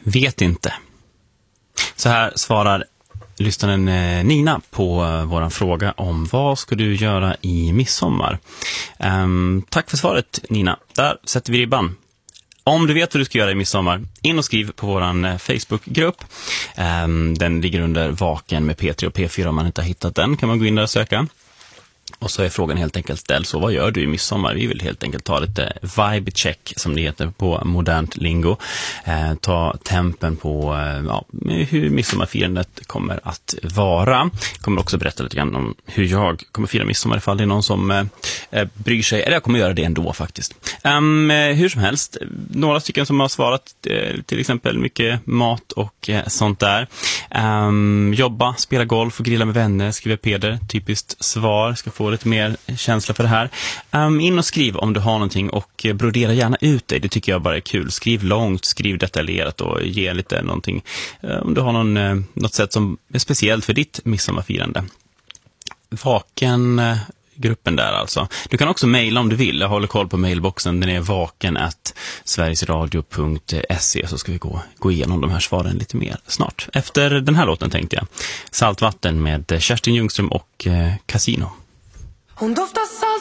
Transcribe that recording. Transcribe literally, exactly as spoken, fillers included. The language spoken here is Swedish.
Vet inte. Så här svarar lyssnaren Nina på våran fråga om vad ska du göra i midsommar. Um, tack för svaret, Nina. Där sätter vi ribban. Om du vet vad du ska göra i midsommar, in och skriv på våran Facebookgrupp. Um, den ligger under Vaken med P tre och P fyra. Om man inte har hittat den kan man gå in där och söka. Och så är frågan helt enkelt ställd, så vad gör du i midsommar? Vi vill helt enkelt ta lite vibe check, som det heter på modernt lingo. Eh, ta tempen på eh, ja, hur midsommarfirandet kommer att vara. Kommer också berätta lite grann om hur jag kommer fira midsommar ifall det är någon som eh, bryr sig. Eller jag kommer göra det ändå faktiskt. Um, hur som helst, några stycken som har svarat eh, till exempel mycket mat och eh, sånt där. Um, jobba, spela golf och grilla med vänner, skriver Peder. Typiskt svar, ska få lite mer känsla för det här. Um, in och skriv om du har någonting och brodera gärna ut dig. Det tycker jag bara är kul. Skriv långt, skriv detaljerat och ge lite någonting. Uh, om du har någon, uh, något sätt som är speciellt för ditt midsommarfirande. Vaken... Uh, gruppen där alltså. Du kan också mejla om du vill. Jag håller koll på mailboxen. Den är vaken at sverigesradio punkt se, så ska vi gå, gå igenom de här svaren lite mer snart. Efter den här låten tänkte jag. Saltvatten med Kerstin Ljungström och eh, Casino. Hon doftar salt